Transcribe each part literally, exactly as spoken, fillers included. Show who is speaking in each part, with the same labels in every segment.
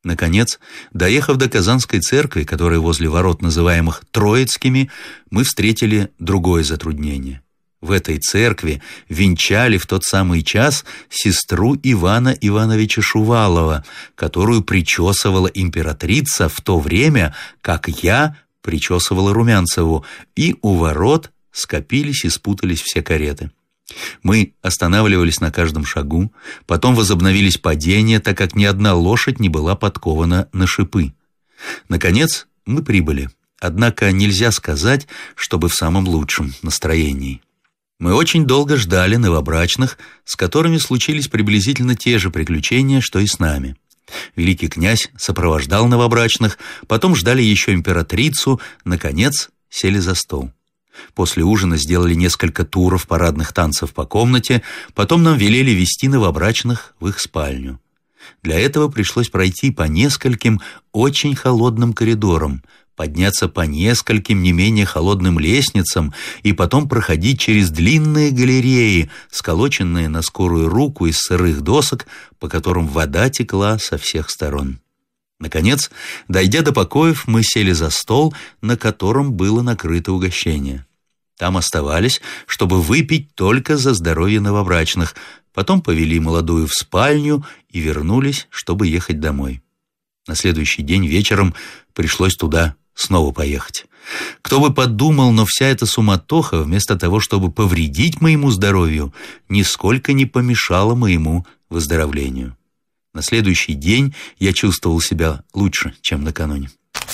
Speaker 1: Наконец, доехав до Казанской церкви, которая возле ворот, называемых Троицкими, мы встретили другое затруднение. В этой церкви венчали в тот самый час сестру Ивана Ивановича Шувалова, которую причесывала императрица в то время, как я причесывала Румянцеву, и у ворот скопились и спутались все кареты. Мы останавливались на каждом шагу, потом возобновились падения, так как ни одна лошадь не была подкована на шипы. Наконец мы прибыли, однако нельзя сказать, чтобы в самом лучшем настроении. Мы очень долго ждали новобрачных, с которыми случились приблизительно те же приключения, что и с нами. Великий князь сопровождал новобрачных, потом ждали еще императрицу, наконец сели за стол. После ужина сделали несколько туров парадных танцев по комнате, потом нам велели вести новобрачных в их спальню. Для этого пришлось пройти по нескольким очень холодным коридорам, подняться по нескольким не менее холодным лестницам и потом проходить через длинные галереи, сколоченные на скорую руку из сырых досок, по которым вода текла со всех сторон. Наконец, дойдя до покоев, мы сели за стол, на котором было накрыто угощение. Там оставались, чтобы выпить только за здоровье новобрачных, потом повели молодую в спальню и вернулись, чтобы ехать домой. На следующий день вечером пришлось туда снова поехать. Кто бы подумал, но вся эта суматоха, вместо того, чтобы повредить моему здоровью, нисколько не помешала моему выздоровлению. На следующий день я чувствовал себя лучше, чем накануне.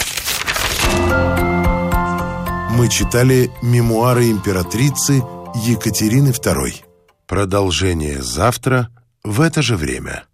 Speaker 2: Мы читали мемуары императрицы Екатерины второй. Продолжение завтра в это же время.